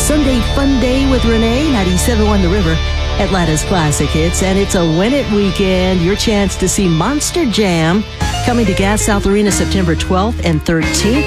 Sunday Fun Day with Renee, 97.1 The River, Atlanta's Classic Hits, and it's a Win It weekend. Your chance to see Monster Jam coming to Gas South Arena September 12th and 13th.